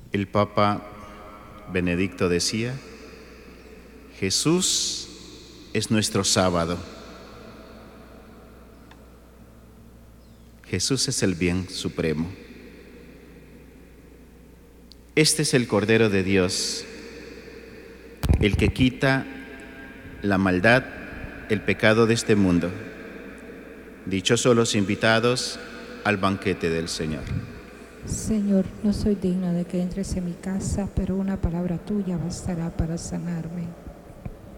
El Papa Benedicto decía: Jesús es nuestro sábado. Jesús es el bien supremo. Este es el Cordero de Dios, el que quita la maldad, el pecado de este mundo. Dichosos los invitados al banquete del Señor. Señor, no soy digno de que entres en mi casa, pero una palabra tuya bastará para sanarme.